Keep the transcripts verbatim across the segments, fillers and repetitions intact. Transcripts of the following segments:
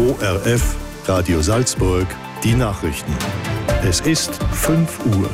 O R F, Radio Salzburg, die Nachrichten. Es ist fünf Uhr.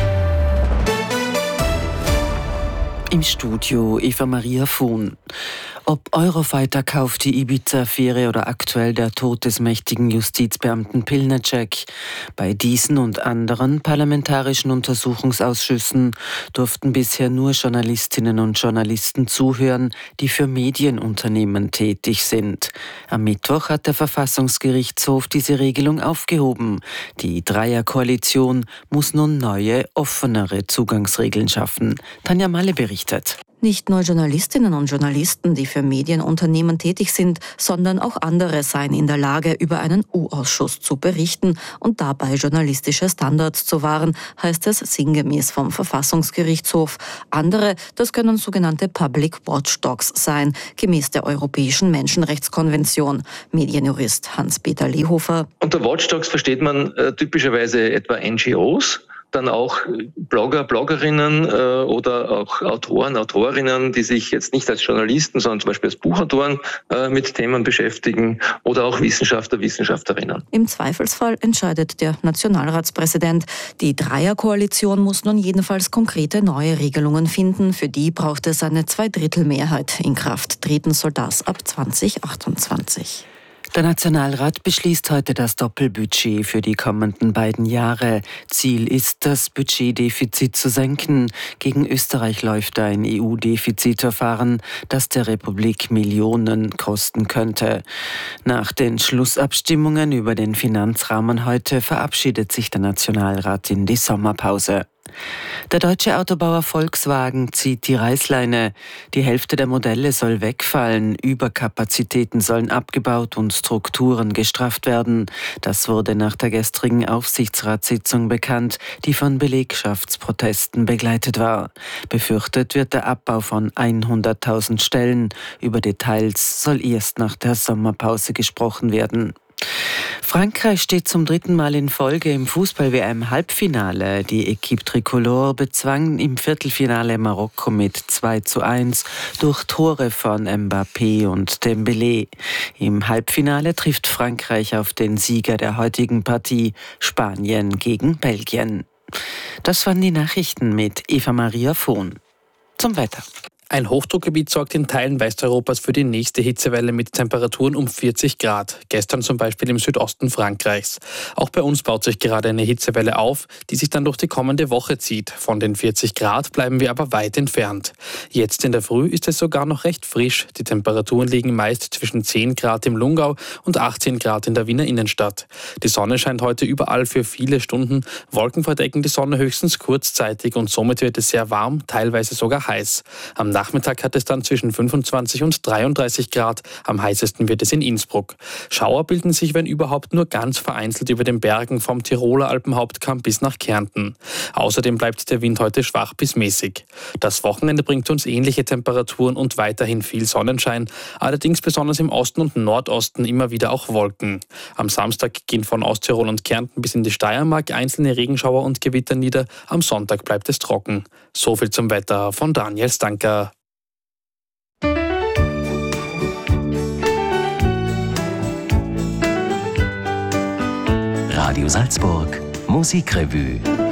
Im Studio Eva Maria Fuhn. Ob Eurofighter kauft die Ibiza-Affäre oder aktuell der Tod des mächtigen Justizbeamten Pilnacek. Bei diesen und anderen parlamentarischen Untersuchungsausschüssen durften bisher nur Journalistinnen und Journalisten zuhören, die für Medienunternehmen tätig sind. Am Mittwoch hat der Verfassungsgerichtshof diese Regelung aufgehoben. Die Dreierkoalition muss nun neue, offenere Zugangsregeln schaffen. Tanja Malle berichtet. Nicht nur Journalistinnen und Journalisten, die für Medienunternehmen tätig sind, sondern auch andere seien in der Lage, über einen U-Ausschuss zu berichten und dabei journalistische Standards zu wahren, heißt es sinngemäß vom Verfassungsgerichtshof. Andere, das können sogenannte Public Watchdogs sein, gemäß der Europäischen Menschenrechtskonvention. Medienjurist Hans-Peter Lehofer. Unter Watchdogs versteht man äh, typischerweise etwa N G Os. Dann auch Blogger, Bloggerinnen äh, oder auch Autoren, Autorinnen, die sich jetzt nicht als Journalisten, sondern zum Beispiel als Buchautoren äh, mit Themen beschäftigen oder auch Wissenschaftler, Wissenschaftlerinnen. Im Zweifelsfall entscheidet der Nationalratspräsident. Die Dreierkoalition muss nun jedenfalls konkrete neue Regelungen finden. Für die braucht es eine Zweidrittelmehrheit. In Kraft treten soll das ab zwanzig achtundzwanzig. Der Nationalrat beschließt heute das Doppelbudget für die kommenden beiden Jahre. Ziel ist, das Budgetdefizit zu senken. Gegen Österreich läuft ein E U-Defizitverfahren, das der Republik Millionen kosten könnte. Nach den Schlussabstimmungen über den Finanzrahmen heute verabschiedet sich der Nationalrat in die Sommerpause. Der deutsche Autobauer Volkswagen zieht die Reißleine. Die Hälfte der Modelle soll wegfallen, Überkapazitäten sollen abgebaut und Strukturen gestrafft werden. Das wurde nach der gestrigen Aufsichtsratssitzung bekannt, die von Belegschaftsprotesten begleitet war. Befürchtet wird der Abbau von hunderttausend Stellen. Über Details soll erst nach der Sommerpause gesprochen werden. Frankreich steht zum dritten Mal in Folge im Fußball-W M-Halbfinale. Die Équipe Tricolore bezwang im Viertelfinale Marokko mit zwei zu eins durch Tore von Mbappé und Dembélé. Im Halbfinale trifft Frankreich auf den Sieger der heutigen Partie, Spanien gegen Belgien. Das waren die Nachrichten mit Eva Maria Fuhn. Zum Wetter. Ein Hochdruckgebiet sorgt in Teilen Westeuropas für die nächste Hitzewelle mit Temperaturen um vierzig Grad. Gestern zum Beispiel im Südosten Frankreichs. Auch bei uns baut sich gerade eine Hitzewelle auf, die sich dann durch die kommende Woche zieht. Von den vierzig Grad bleiben wir aber weit entfernt. Jetzt in der Früh ist es sogar noch recht frisch. Die Temperaturen liegen meist zwischen zehn Grad im Lungau und achtzehn Grad in der Wiener Innenstadt. Die Sonne scheint heute überall für viele Stunden. Wolken verdecken die Sonne höchstens kurzzeitig und somit wird es sehr warm, teilweise sogar heiß. Am Nachmittag hat es dann zwischen fünfundzwanzig und dreiunddreißig Grad. Am heißesten wird es in Innsbruck. Schauer bilden sich, wenn überhaupt, nur ganz vereinzelt über den Bergen vom Tiroler Alpenhauptkamm bis nach Kärnten. Außerdem bleibt der Wind heute schwach bis mäßig. Das Wochenende bringt uns ähnliche Temperaturen und weiterhin viel Sonnenschein. Allerdings besonders im Osten und Nordosten immer wieder auch Wolken. Am Samstag gehen von Osttirol und Kärnten bis in die Steiermark einzelne Regenschauer und Gewitter nieder. Am Sonntag bleibt es trocken. So viel zum Wetter von Daniel Stanker. Radio Salzburg, Musikrevue.